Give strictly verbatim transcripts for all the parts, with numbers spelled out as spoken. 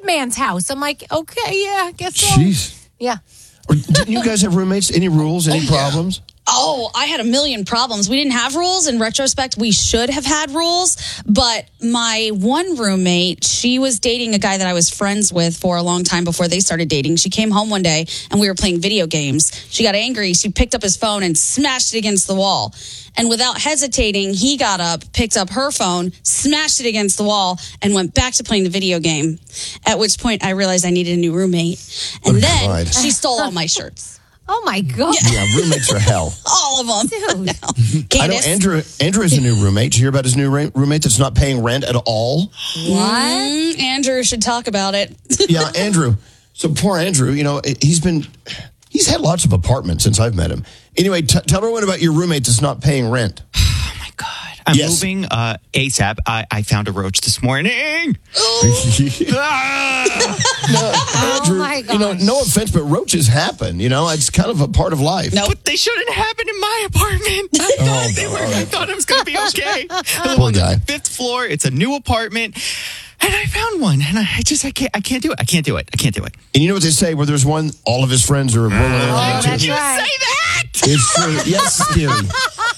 man's house. I'm like, okay, yeah, I guess so. Jeez. Yeah. Or didn't you guys have roommates? Any rules? Any oh, problems? Yeah. Oh, I had a million problems. We didn't have rules. In retrospect, we should have had rules. But my one roommate, she was dating a guy that I was friends with for a long time before they started dating. She came home one day and we were playing video games. She got angry. She picked up his phone and smashed it against the wall. And without hesitating, he got up, picked up her phone, smashed it against the wall, and went back to playing the video game. At which point, I realized I needed a new roommate. And Oh, then God. she stole all my shirts. Oh, my God. Yeah, roommates are hell. All of them. Dude. I know Andrew, Andrew has a new roommate. Did you hear about his new ra- roommate that's not paying rent at all? What? Mm, Andrew should talk about it. Yeah, Andrew. So poor Andrew, you know, he's been, he's had lots of apartments since I've met him. Anyway, t- tell everyone about your roommate that's not paying rent. Oh, my God. I'm Yes. moving uh, ASAP. I, I found a roach this morning. Ah! Oh, Andrew, my you know, gosh. no offense, but roaches happen. You know, it's kind of a part of life. No. But they shouldn't happen in my apartment. I Oh, thought they were. all I right. thought it was going to be okay. I live Poor on the guy. fifth floor. It's a new apartment, and I found one. And I just, I can't, I can't do it. I can't do it. I can't do it. And you know what they say? Where there's one, all of his friends are rolling Oh, around. that's Did you right. say that? It's true. Yes, dearie.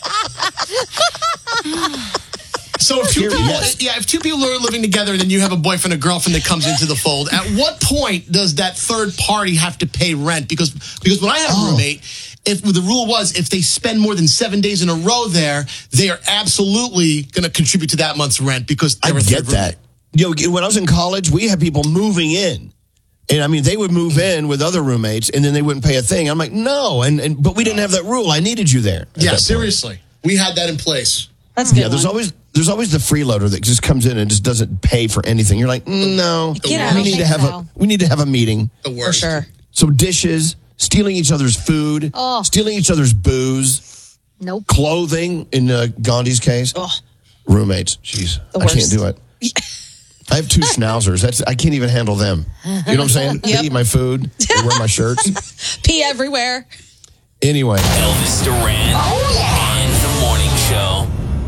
So if two Here, people, yes. yeah, if two people are living together, then you have a boyfriend or girlfriend that comes into the fold. At what point does that third party have to pay rent? Because because when I had a Oh. roommate, if the rule was if they spend more than seven days in a row there, they are absolutely going to contribute to that month's rent because I they're a get third that. You know, when I was in college, we had people moving in. And I mean, they would move in with other roommates and then they wouldn't pay a thing. I'm like, no. And, and but we didn't have that rule. I needed you there. at that Yeah, point. seriously. We had that in place. That's a good Yeah, there's one. always there's always the freeloader that just comes in and just doesn't pay for anything. You're like, mm, no. Get out. We I need don't to have think a so. we need to have a meeting. The For worst. sure. So dishes, stealing each other's food, Oh. stealing each other's booze, Nope. clothing. In uh, Gandhi's case, Oh. roommates. Jeez, The I can't worst. do it. I have two schnauzers. That's I can't even handle them. You know what I'm saying? Yep. They eat my food. They wear my shirts. Pee everywhere. Anyway, Elvis Duran and the Morning Show.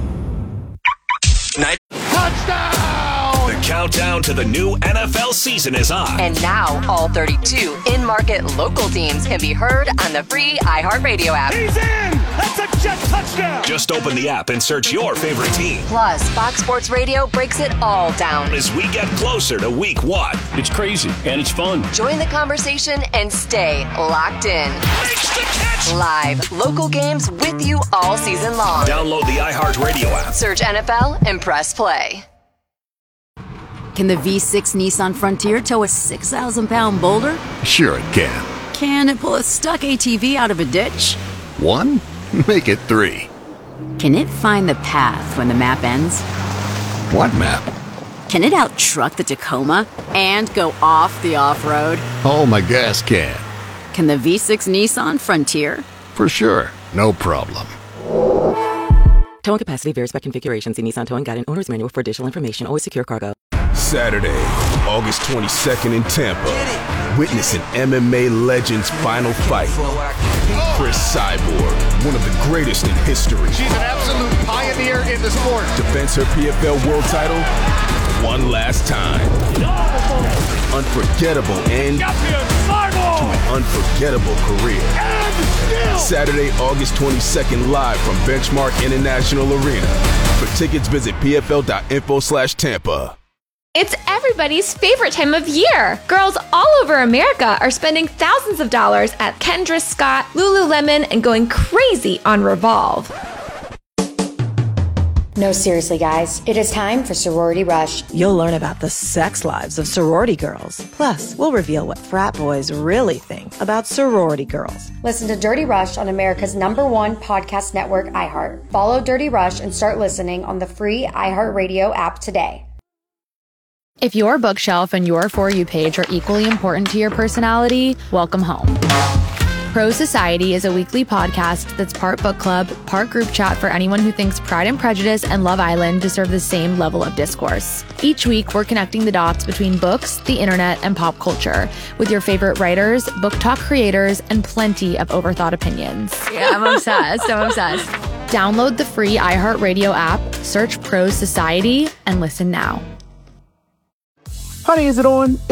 Night. Touchdown! The countdown to the new N F L season is on. And now, all thirty-two in-market local teams can be heard on the free iHeartRadio app. He's in! That's a jet touchdown! Just open the app and search your favorite team Plus, Fox Sports Radio breaks it all down. as we get closer to week one. It's crazy, and it's fun. Join the conversation and stay locked in. Makes the catch! Live, local games with you all season long. Download the iHeartRadio app. Search N F L and press play. Can the V six Nissan Frontier tow a six thousand pound boulder? Sure it can. Can it pull a stuck A T V out of a ditch? One? Make it three. Can it find the path when the map ends? What map? Can it out-truck the Tacoma and go off the off-road? Oh, my gas can. Can the V six Nissan Frontier? For sure. No problem. Towing capacity varies by configuration. See Nissan Towing Guide and Owner's Manual for additional information. Always secure cargo. Saturday, August twenty-second in Tampa. Witness an M M A legend's final fight. Chris Cyborg, one of the greatest in history. She's an absolute pioneer in the sport. Defends her P F L world title one last time. Unforgettable end to an unforgettable career. Saturday, August twenty-second, live from Benchmark International Arena. For tickets, visit pfl.info slash Tampa. It's everybody's favorite time of year. Girls all over America are spending thousands of dollars at Kendra Scott, Lululemon, and going crazy on Revolve. No, seriously, guys. It is time for Sorority Rush. You'll learn about the sex lives of sorority girls. Plus, we'll reveal what frat boys really think about sorority girls. Listen to Dirty Rush on America's number one podcast network, iHeart. Follow Dirty Rush and start listening on the free iHeartRadio app today. If your bookshelf and your For You page are equally important to your personality, welcome home. Pro Society is a weekly podcast that's part book club, part group chat for anyone who thinks Pride and Prejudice and Love Island deserve the same level of discourse. Each week, we're connecting the dots between books, the internet, and pop culture with your favorite writers, book talk creators, and plenty of overthought opinions. Yeah, I'm obsessed. I'm obsessed. Download the free iHeartRadio app, search Pro Society, and listen now. Honey, is it on?